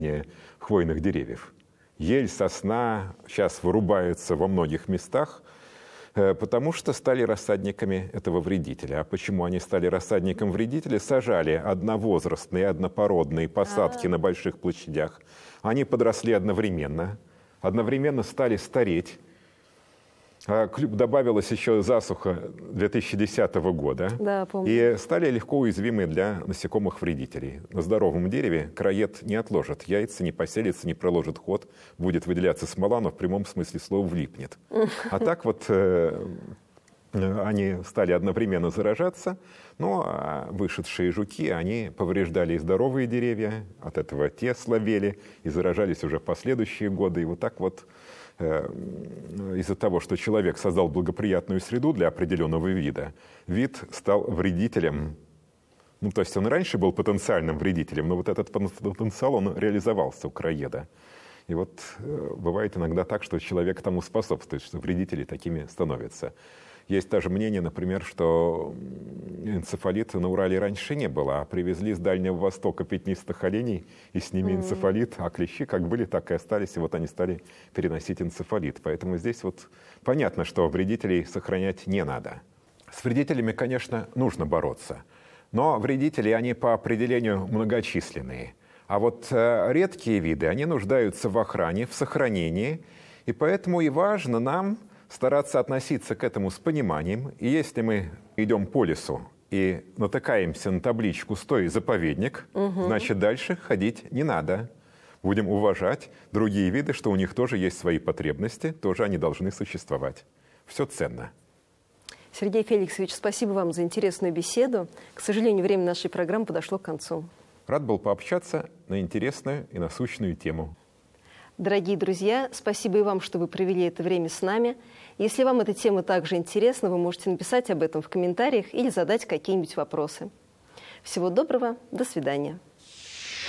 хвойных деревьев. Ель, сосна сейчас вырубаются во многих местах, потому что стали рассадниками этого вредителя. А почему они стали рассадником вредителя? Сажали одновозрастные, однопородные посадки на больших площадях. Они подросли одновременно стали стареть. Добавилась еще засуха 2010 года. Да, помню. И стали легко уязвимы для насекомых-вредителей. На здоровом дереве краед не отложит яйца, не поселится, не проложит ход. Будет выделяться смола, но в прямом смысле слова влипнет. А так вот они стали одновременно заражаться, но вышедшие жуки, они повреждали и здоровые деревья, от этого те слабели и заражались уже в последующие годы. И вот так вот из-за того, что человек создал благоприятную среду для определенного вида, вид стал вредителем. Ну, то есть он раньше был потенциальным вредителем, но вот этот потенциал, он реализовался у краеда. И вот бывает иногда так, что человек тому способствует, что вредители такими становятся. Есть даже мнение, например, что энцефалита на Урале раньше не было, а привезли с Дальнего Востока пятнистых оленей, и с ними энцефалит, а клещи как были, так и остались, и вот они стали переносить энцефалит. Поэтому здесь вот понятно, что вредителей сохранять не надо. С вредителями, конечно, нужно бороться, но вредители, они по определению многочисленные. А вот редкие виды, они нуждаются в охране, в сохранении, и поэтому и важно нам стараться относиться к этому с пониманием. И если мы идем по лесу и натыкаемся на табличку «Стой, заповедник», значит, дальше ходить не надо. Будем уважать другие виды, что у них тоже есть свои потребности, тоже они должны существовать. Все ценно. Сергей Феликсович, спасибо вам за интересную беседу. К сожалению, время нашей программы подошло к концу. Рад был пообщаться на интересную и насущную тему. Дорогие друзья, спасибо и вам, что вы провели это время с нами. Если вам эта тема также интересна, вы можете написать об этом в комментариях или задать какие-нибудь вопросы. Всего доброго, до свидания.